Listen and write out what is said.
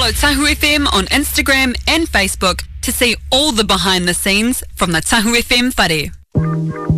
Follow Tahu FM on Instagram and Facebook to see all the behind the scenes from the Tahu FM whare.